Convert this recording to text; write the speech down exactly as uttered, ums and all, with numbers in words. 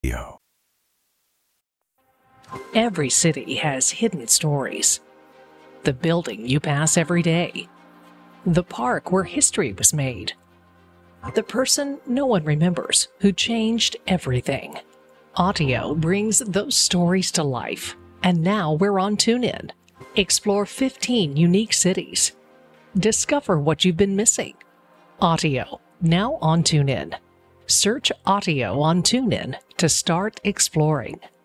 Yo. Every city has hidden stories. The building you pass every day. The park where history was made. The person no one remembers who changed everything. Audio brings those stories to life. And now we're on TuneIn. Explore fifteen unique cities. Discover what you've been missing. Audio, now on TuneIn. Search Audio on TuneIn to start exploring.